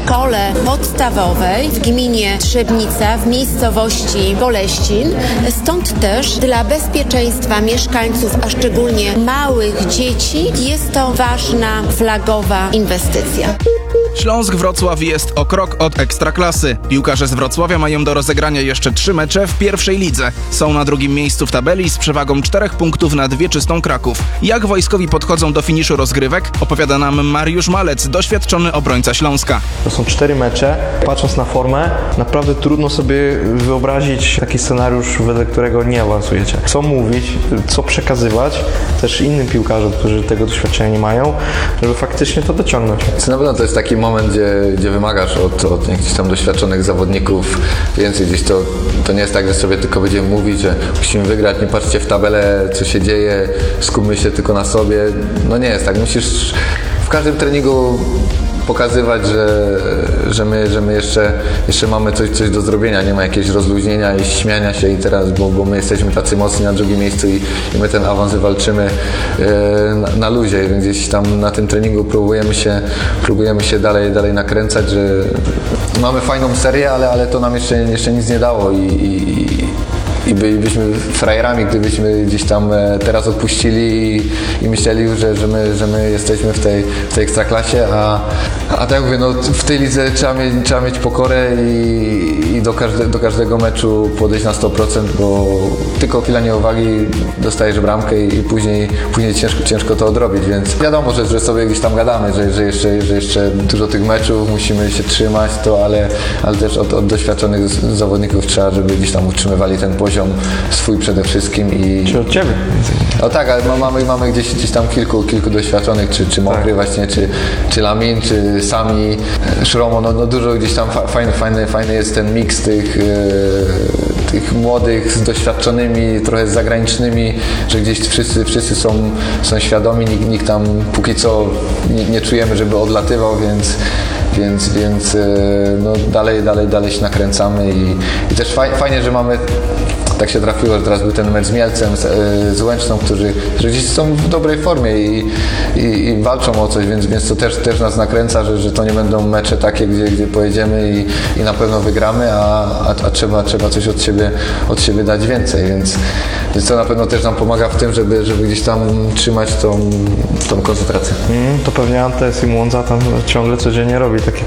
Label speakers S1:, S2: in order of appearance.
S1: szkole podstawowej w gminie Trzebnica w miejscowości Boleścin. Stąd też dla bezpieczeństwa mieszkańców, a szczególnie małych dzieci, jest to ważna, flagowa inwestycja.
S2: Śląsk-Wrocław jest o krok od Ekstraklasy. Piłkarze z Wrocławia mają do rozegrania jeszcze 3 mecze w pierwszej lidze. Są na drugim miejscu w tabeli z przewagą 4 punktów nad wieczystą Kraków. Jak wojskowi podchodzą do finiszu rozgrywek, opowiada nam Mariusz Malec, doświadczony obrońca Śląska.
S3: To są 4 mecze. Patrząc na formę, naprawdę trudno sobie wyobrazić taki scenariusz, wedle którego nie awansujecie. Co mówić, co przekazywać też innym piłkarzom, którzy tego doświadczenia nie mają, żeby faktycznie to dociągnąć.
S4: Na pewno to jest taki moment, gdzie wymagasz od jakichś tam doświadczonych zawodników więcej. Gdzieś to nie jest tak, że sobie tylko będziemy mówić, że musimy wygrać, nie patrzcie w tabelę, co się dzieje, skupmy się tylko na sobie. No nie jest tak. Musisz w każdym treningu pokazywać, że my jeszcze mamy coś do zrobienia, nie ma jakiegoś rozluźnienia i śmiania się i teraz, bo my jesteśmy tacy mocni na drugim miejscu i my ten awans walczymy na luzie, więc gdzieś tam na tym treningu próbujemy się dalej nakręcać, że mamy fajną serię, ale to nam jeszcze nic nie dało i bylibyśmy frajerami, gdybyśmy gdzieś tam teraz odpuścili i myśleli już, że my jesteśmy w tej ekstraklasie, a tak jak mówię, no, w tej lidze trzeba mieć pokorę i do każdego meczu podejść na 100%, bo tylko chwila nieuwagi dostajesz bramkę i później ciężko to odrobić, więc wiadomo, że sobie gdzieś tam gadamy, że jeszcze dużo tych meczów, musimy się trzymać, ale też od doświadczonych zawodników trzeba, żeby gdzieś tam utrzymywali ten poziom swój przede wszystkim.
S3: Czy od Ciebie?
S4: No tak, ale mamy gdzieś tam kilku doświadczonych, czy Mokry właśnie, czy Lamin, czy Sami, Szromo, no dużo gdzieś tam fajny jest ten miks tych młodych z doświadczonymi, trochę z zagranicznymi, że gdzieś wszyscy są świadomi, nikt tam póki co nie czujemy, żeby odlatywał, więc no dalej się nakręcamy i też fajnie, że mamy. Tak się trafiło, że teraz był ten mecz z Mielcem, z Łęczną, którzy gdzieś są w dobrej formie i walczą o coś, więc to też nas nakręca, że to nie będą mecze takie, gdzie pojedziemy i na pewno wygramy, a trzeba coś od siebie dać więcej, więc to na pewno też nam pomaga w tym, żeby gdzieś tam trzymać tą koncentrację.
S3: To pewnie Antes i Młądza tam ciągle codziennie robi takie